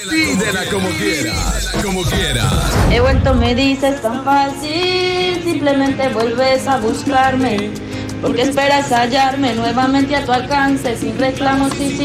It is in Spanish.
Pídela como quieras, como quieras. He vuelto, me dices tan fácil, simplemente vuelves a buscarme. Porque esperas hallarme nuevamente a tu alcance, sin reclamos y sin